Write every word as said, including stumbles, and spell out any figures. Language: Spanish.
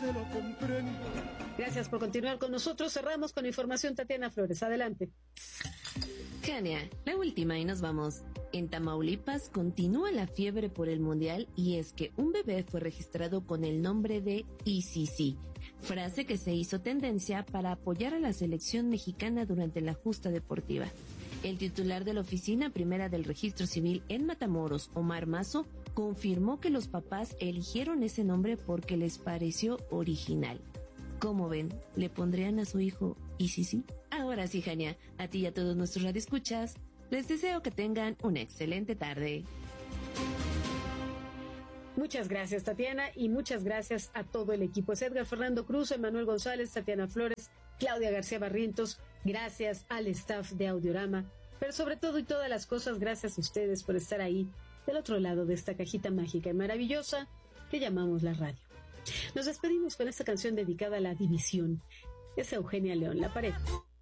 se lo comprendo. Gracias por continuar con nosotros. Cerramos con información. Tatiana Flores, adelante. Kania, la última y nos vamos. En Tamaulipas continúa la fiebre por el mundial y es que un bebé fue registrado con el nombre de I C C, frase que se hizo tendencia para apoyar a la selección mexicana durante la justa deportiva. El titular de la oficina primera del registro civil en Matamoros, Omar Mazo, confirmó que los papás eligieron ese nombre porque les pareció original. ¿Cómo ven? ¿Le pondrían a su hijo I C C? Ahora sí, Jania, a ti y a todos nuestros radioescuchas, les deseo que tengan una excelente tarde. Muchas gracias, Tatiana, y muchas gracias a todo el equipo. Es Edgar Fernando Cruz, Emanuel González, Tatiana Flores, Claudia García Barrientos. Gracias al staff de Audiorama, pero sobre todo y todas las cosas, gracias a ustedes por estar ahí, del otro lado de esta cajita mágica y maravillosa que llamamos la radio. Nos despedimos con esta canción dedicada a la división. Es Eugenia León, La Pared.